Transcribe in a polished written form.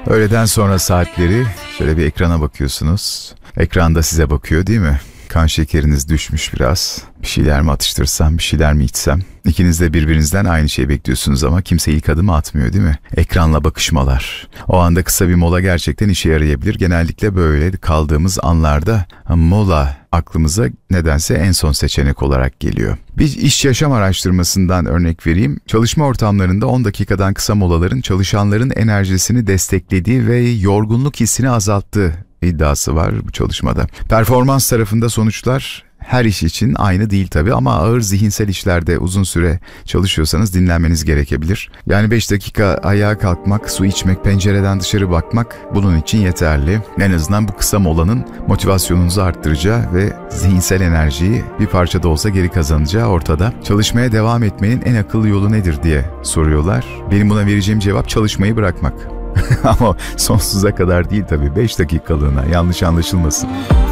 Öğleden sonra saatleri şöyle bir ekrana bakıyorsunuz. Ekranda size bakıyor değil mi? Kan şekeriniz düşmüş biraz. Bir şeyler mi atıştırsam, bir şeyler mi içsem? İkiniz de birbirinizden aynı şeyi bekliyorsunuz ama kimse ilk adımı atmıyor değil mi? Ekranla bakışmalar. O anda kısa bir mola gerçekten işe yarayabilir. Genellikle böyle kaldığımız anlarda mola aklımıza nedense en son seçenek olarak geliyor. Bir iş yaşam araştırmasından örnek vereyim. Çalışma ortamlarında 10 dakikadan kısa molaların çalışanların enerjisini desteklediği ve yorgunluk hissini azalttığı iddiası var bu çalışmada. Performans tarafında sonuçlar her iş için aynı değil tabii ama ağır zihinsel işlerde uzun süre çalışıyorsanız dinlenmeniz gerekebilir. Yani 5 dakika ayağa kalkmak, su içmek, pencereden dışarı bakmak bunun için yeterli. En azından bu kısa molanın motivasyonunuzu arttıracağı ve zihinsel enerjiyi bir parça da olsa geri kazanacağı ortada. Çalışmaya devam etmenin en akıllı yolu nedir diye soruyorlar. Benim buna vereceğim cevap çalışmayı bırakmak. Ama sonsuza kadar değil tabii, 5 dakikalığına, yanlış anlaşılmasın.